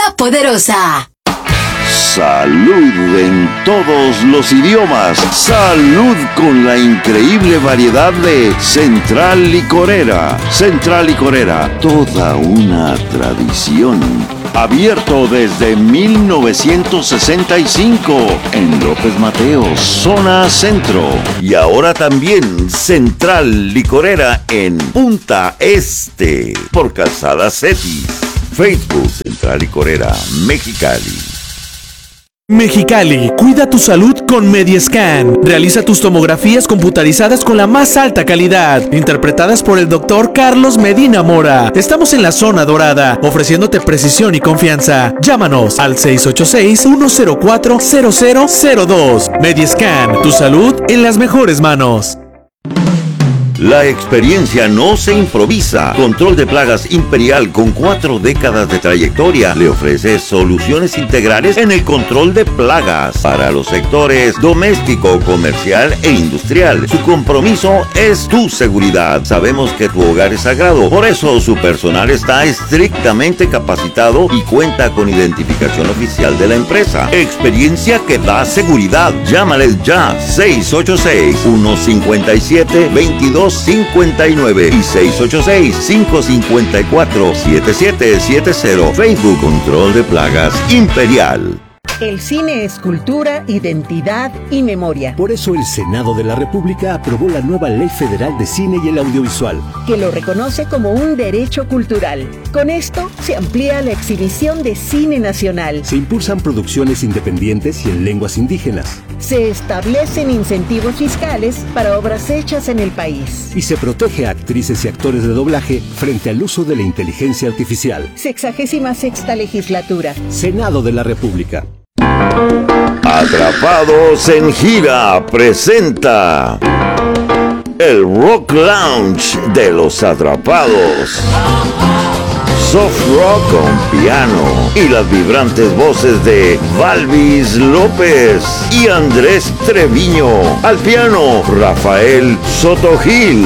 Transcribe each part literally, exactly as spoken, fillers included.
La Poderosa. Salud en todos los idiomas. Salud con la increíble variedad de Central Licorera. Central Licorera, toda una tradición. Abierto desde mil novecientos sesenta y cinco en López Mateos, zona centro. Y ahora también Central Licorera en Punta Este, por Calzada Cetis. Facebook Central Licorera, Mexicali. Mexicali, cuida tu salud con Mediescan. Realiza tus tomografías computarizadas con la más alta calidad, interpretadas por el doctor Carlos Medina Mora. Estamos en la zona dorada, ofreciéndote precisión y confianza. Llámanos al seis ocho seis, uno cero cuatro, cero cero cero dos. Mediescan, tu salud en las mejores manos. La experiencia no se improvisa. Control de Plagas Imperial, con cuatro décadas de trayectoria, le ofrece soluciones integrales en el control de plagas para los sectores doméstico, comercial e industrial. Su compromiso es tu seguridad. Sabemos que tu hogar es sagrado, por eso su personal está estrictamente capacitado y cuenta con identificación oficial de la empresa. Experiencia que da seguridad. Llámales ya, seis ocho seis, uno cinco siete, veintidós cincuenta y nueve y seis ocho seis, cinco cinco cuatro, siete siete siete cero. Facebook Control de Plagas Imperial. El cine es cultura, identidad y memoria. Por eso el Senado de la República aprobó la nueva Ley Federal de Cine y el Audiovisual, que lo reconoce como un derecho cultural. Con esto se amplía la exhibición de cine nacional. Se impulsan producciones independientes y en lenguas indígenas. Se establecen incentivos fiscales para obras hechas en el país. Y se protege a actrices y actores de doblaje frente al uso de la inteligencia artificial. Sexagésima sexta legislatura. Senado de la República. Atrapados en Gira presenta el Rock Lounge de los Atrapados. Soft rock con piano y las vibrantes voces de Valvis López y Andrés Treviño. Al piano, Rafael Sotogil.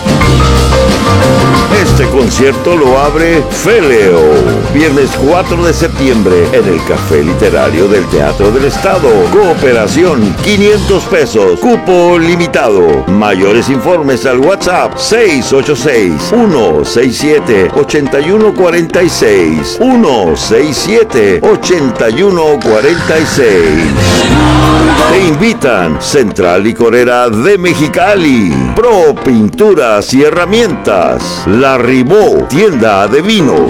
Este concierto lo abre Feleo, viernes cuatro de septiembre en el Café Literario del Teatro del Estado. Cooperación, quinientos pesos, cupo limitado. Mayores informes al WhatsApp seis ocho seis, uno seis siete, ocho uno cuatro seis, uno seis siete, ocho uno cuatro seis. Te invitan Central Licorera de Mexicali, Pro Pinturas y Herramientas, La Ribó, tienda de vinos.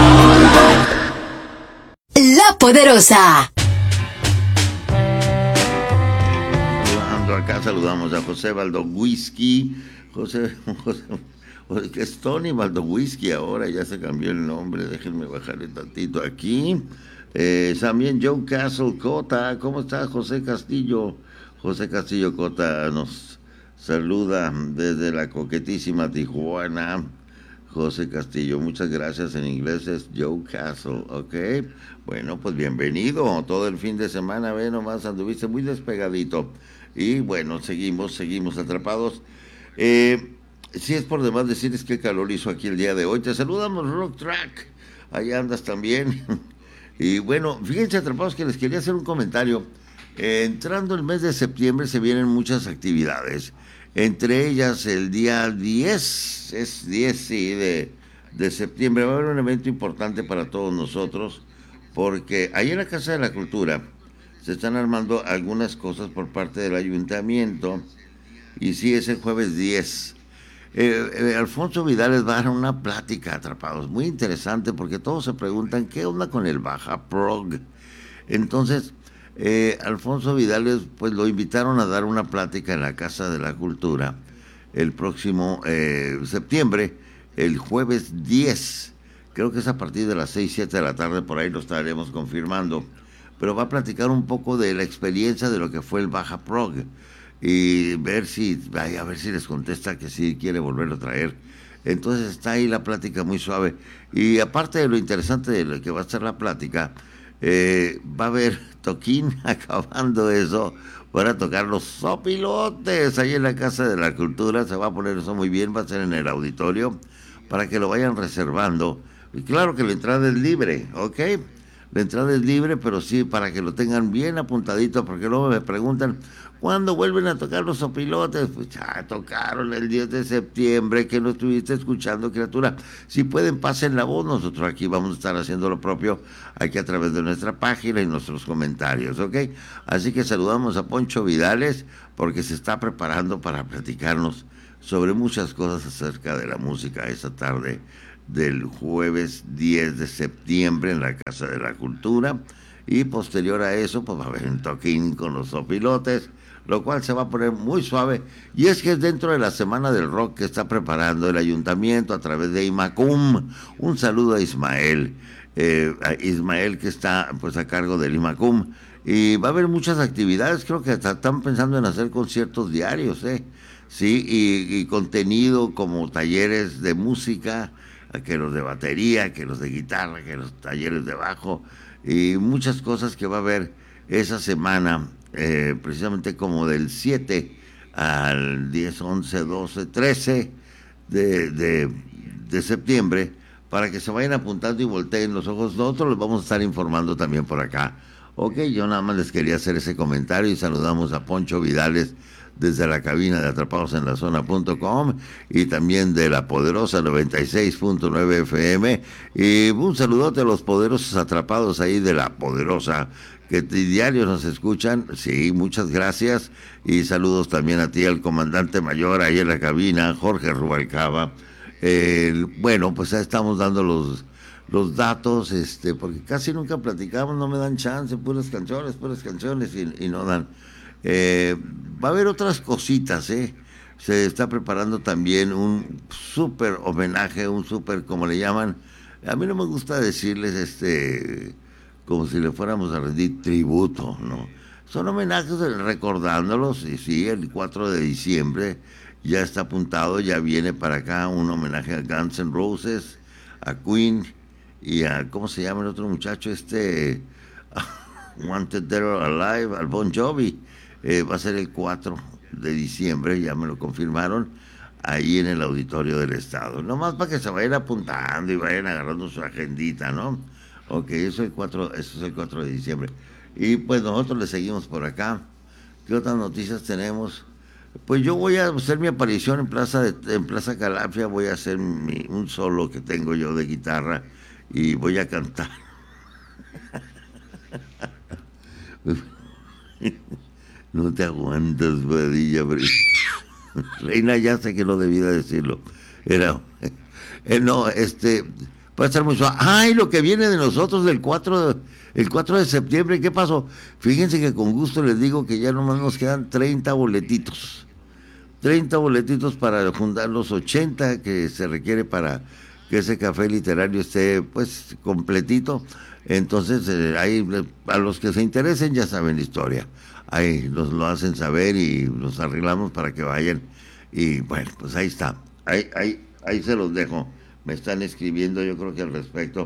La Poderosa. Saludando acá, saludamos a José Baldo Whisky. José, José, es Tony Baldo Whisky ahora, ya se cambió el nombre. Déjenme bajarle tantito aquí. Eh, también Joe Castle Cota. ¿Cómo está José Castillo? José Castillo Cota nos saluda desde la coquetísima Tijuana. José Castillo, muchas gracias. En inglés es Joe Castle, ¿ok? Bueno, pues bienvenido. Todo el fin de semana, ve nomás, anduviste muy despegadito. Y bueno, seguimos, seguimos atrapados. Eh, si es por demás decirles qué calor hizo aquí el día de hoy. Te saludamos, Rock Track. Ahí andas también. Y bueno, fíjense, atrapados, que les quería hacer un comentario. Eh, entrando el mes de septiembre se vienen muchas actividades. Entre ellas el día diez, es diez, sí, de, de septiembre, va a haber un evento importante para todos nosotros, porque ahí en la Casa de la Cultura se están armando algunas cosas por parte del ayuntamiento, y sí, es el jueves diez. Eh, eh, Alfonso Vidal les va a dar una plática, atrapados, muy interesante, porque todos se preguntan, ¿qué onda con el Baja Prog? Entonces, Eh, Alfonso Vidales, pues lo invitaron a dar una plática en la Casa de la Cultura el próximo eh, septiembre, el jueves diez, creo que es a partir de las seis, siete de la tarde, por ahí lo estaremos confirmando, pero va a platicar un poco de la experiencia de lo que fue el Baja Prog y ver si, ay, a ver si les contesta que sí quiere volverlo a traer. Entonces está ahí la plática muy suave, y aparte de lo interesante de lo que va a ser la plática, Eh, va a haber toquín. Acabando eso, van a tocar los Sopilotes ahí en la Casa de la Cultura. Se va a poner eso muy bien, va a ser en el auditorio, para que lo vayan reservando. Y claro que la entrada es libre, ¿ok? La entrada es libre, pero sí para que lo tengan bien apuntadito, porque luego me preguntan, ¿cuándo vuelven a tocar los Sopilotes? Pues ya tocaron el diez de septiembre, que no estuviste escuchando, criatura. Si pueden, pasen la voz, nosotros aquí vamos a estar haciendo lo propio, aquí a través de nuestra página y nuestros comentarios, ¿ok? Así que saludamos a Poncho Vidales, porque se está preparando para platicarnos sobre muchas cosas acerca de la música esta tarde del jueves diez de septiembre en la Casa de la Cultura, y posterior a eso pues va a haber un toquín con los Sopilotes, lo cual se va a poner muy suave, y es que es dentro de la Semana del Rock que está preparando el Ayuntamiento a través de IMACUM. Un saludo a Ismael, eh, a Ismael que está pues a cargo del IMACUM, y va a haber muchas actividades. Creo que están pensando en hacer conciertos diarios, eh sí, y, y contenido como talleres de música, que los de batería, que los de guitarra, que los talleres de bajo, y muchas cosas que va a haber esa semana, eh, precisamente como del siete al diez, once, doce, trece de, de, de septiembre, para que se vayan apuntando y volteen los ojos. Nosotros los vamos a estar informando también por acá. Ok, yo nada más les quería hacer ese comentario, y saludamos a Poncho Vidales desde la cabina de atrapados en la zona punto com, y también de la Poderosa noventa y seis punto nueve F M, y un saludote a los poderosos atrapados ahí de la Poderosa, que diario nos escuchan. Sí, muchas gracias, y saludos también a ti, al comandante mayor ahí en la cabina, Jorge Rubalcaba. Eh, bueno, pues ya estamos dando los los datos, este, porque casi nunca platicamos, no me dan chance, puras canciones, puras canciones, y, y no dan. Eh, va a haber otras cositas, ¿eh? Se está preparando también un súper homenaje, un súper, como le llaman. A mí no me gusta decirles, este, como si le fuéramos a rendir tributo, ¿no? Son homenajes recordándolos, y sí, el cuatro de diciembre ya está apuntado, ya viene para acá un homenaje a Guns N' Roses, a Queen, y a, ¿cómo se llama el otro muchacho? Este, Wanted Dead or Alive, al Bon Jovi. Eh, va a ser el cuatro de diciembre, ya me lo confirmaron, ahí en el auditorio del Estado. Nomás para que se vayan apuntando y vayan agarrando su agendita, ¿no? Ok, eso es el cuatro, eso es el cuatro de diciembre. Y pues nosotros le seguimos por acá. ¿Qué otras noticias tenemos? Pues yo voy a hacer mi aparición en Plaza de, en Plaza Calafia, voy a hacer mi, un solo que tengo yo de guitarra, y voy a cantar. No te aguantas, Padilla, pero... Reina, ya sé que no debía decirlo. Era... Eh, no, este... Puede estar muy suave. ¡Ay, lo que viene de nosotros del cuatro de, el cuatro de septiembre! ¿Qué pasó? Fíjense que con gusto les digo que ya nomás nos quedan treinta boletitos. treinta boletitos para juntar los ochenta que se requiere para que ese café literario esté, pues, completito. Entonces, eh, ahí, a los que se interesen ya saben la historia. Ahí nos lo hacen saber y los arreglamos para que vayan. Y bueno, pues ahí está. Ahí, ahí, ahí se los dejo. Me están escribiendo, yo creo que al respecto.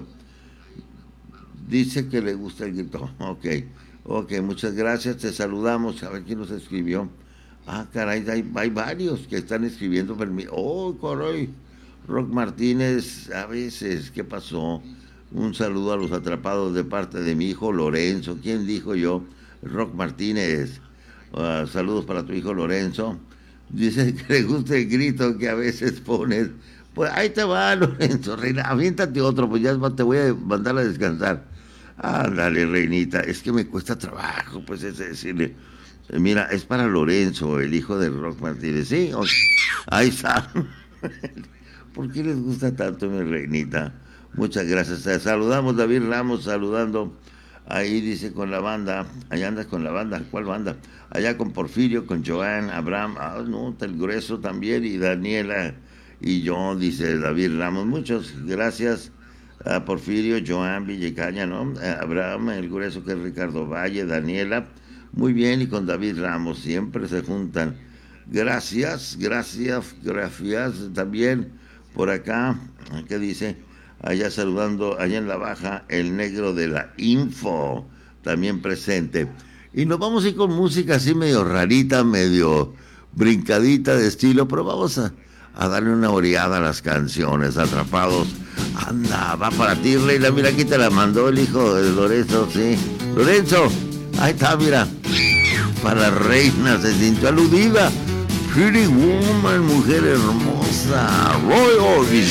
Dice que le gusta el grito. Ok, ok, muchas gracias. Te saludamos. A ver quién nos escribió. Ah, caray, hay, hay varios que están escribiendo. Oh, caray. Rock Martínez, a veces, ¿qué pasó? Un saludo a los atrapados de parte de mi hijo Lorenzo. ¿Quién dijo yo? Rock Martínez. Uh, saludos para tu hijo Lorenzo. Dice que le gusta el grito que a veces pones. Pues ahí te va, Lorenzo. Reina, aviéntate otro, pues ya te voy a mandar a descansar. Ándale, Reinita. Es que me cuesta trabajo, pues, es decirle. Mira, es para Lorenzo, el hijo de Rock Martínez. Sí, okay. Ahí está. ¿Por qué les gusta tanto, mi Reinita? Muchas gracias. Te saludamos, David Ramos, saludando. Ahí dice con la banda, allá andas con la banda, ¿cuál banda? Allá con Porfirio, con Joan, Abraham, ah, no, el Grueso también, y Daniela, y yo, dice David Ramos. Muchas gracias a Porfirio, Joan, Villecaña, ¿no? Abraham, el Grueso, que es Ricardo Valle, Daniela, muy bien, y con David Ramos, siempre se juntan. Gracias, gracias, gracias, también por acá, ¿qué dice? Allá saludando, allá en la baja, el negro de la info, también presente. Y nos vamos a ir con música así medio rarita, medio brincadita de estilo, pero vamos a, a darle una oreada a las canciones, Atrapados. Anda, va para ti, Reina, mira, aquí te la mandó el hijo de Lorenzo, sí. Lorenzo, ahí está, mira. Para la Reina, se sintió aludida. Pretty Woman, mujer hermosa. Roy Orbison.